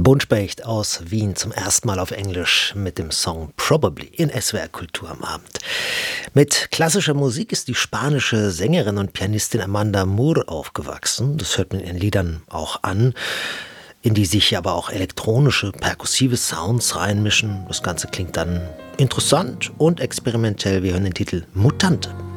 Buntspecht aus Wien zum ersten Mal auf Englisch mit dem Song Probably in SWR Kultur am Abend. Mit klassischer Musik ist die spanische Sängerin und Pianistin Amanda Moore aufgewachsen. Das hört man in ihren Liedern auch an, in die sich aber auch elektronische, perkussive Sounds reinmischen. Das Ganze klingt dann interessant und experimentell. Wir hören den Titel Mutante.